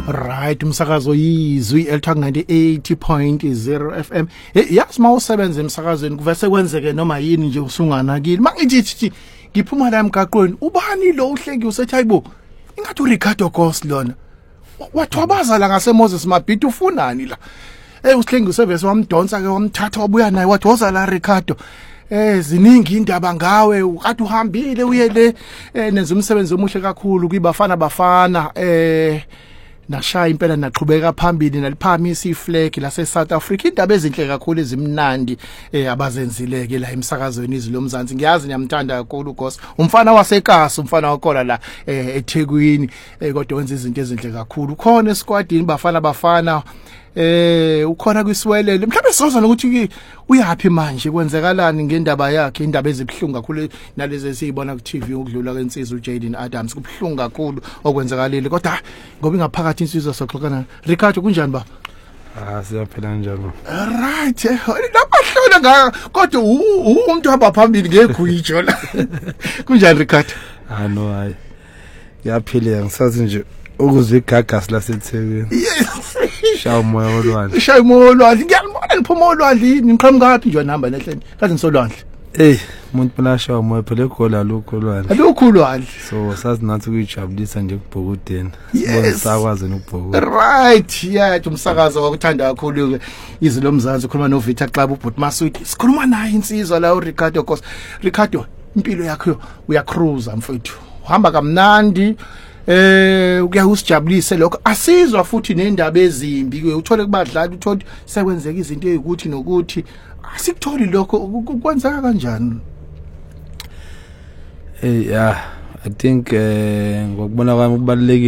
Right, umsakazo yizwi elithanga 80.0 FM. Yazi mawusebenza emsakazweni kuvese kwenzeke noma yini nje usunganakile. Mangithi ngiphuma la emgaqweni ubani lo uhlengi usethi hayibo ingathi uRicardo Ghost lona. Wathwabaza la ngase Moses Mabhidi ufunani la. Usihlengi usevese wamdonsa ke wamthatha wabuya naye wathi woza la Ricardo. Ziningi indaba ngawe ukade uhambile uye le nenza umsebenzi omuhle kakhulu kwibafana nashaya impela naqhubeka phambili naliphamisa iflag la South Africa indaba ezinhle kakhulu ezimnandi abazenzileke la emsakazweni izilomzansi ngiyazi ngiyamthanda kakhulu Ghost umfana waseKasi umfana wakola la eThekwini kodwa wenza izinto ezinhle kakhulu khona esquadini bafana ukhona kwisiwelele mhlawumbe sizoza nokuthi uyapi manje kwenzekalani ngendaba yakhe indaba ezibhlungu kakhulu nalezi esiyibona ku TV ukudlula kwensizwa uJaden Adams kubhlungu kakhulu okwenzakalile kodwa ngoba ingaphakathi insizwa soxoxana Ricardo kunjani ba siyaphela njalo right lapha hlola kodwa umuntu hamba phambili ngegwijo la kunjani Ricardo no hayi ngiyaphila ngisazi nje ukuzwe igagas laseThekwini Shaya umoya olwandle ngiyalibona liphuma olwandle niqhamuka kaphi nje nihamba nehleni kathi nisolwandle umuntu phela shaya umoya phela egola lokho olwandle alukho so sazi nathi kuyijabulisa nje kubhokudeni sibonisa ukubhokuda right yeah umsakazo wakuthanda kakhulu ke izilomzansi ukhuluma noVita Club uBhuti Maswidi sikhuluma naye insizwa la uRicardo Ghost Ricardo impilo yakho uyacruise mfowethu uhamba kamnandi ukuyahusijabulise lokho asizwa futhi nendaba ezimbi ke uthole kubadlali uthole sekwenzeka izinto ezikuthi nokuthi asikutholi lokho kwenzeka kanjani I think ngokubona kwami kubalulekile